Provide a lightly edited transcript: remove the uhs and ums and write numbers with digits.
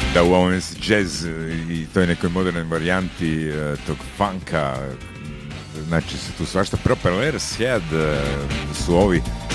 da u ovom jazz i toj nekoj modernoj varijanti tog funka, znači se tu svašta. Propellers Head su ovi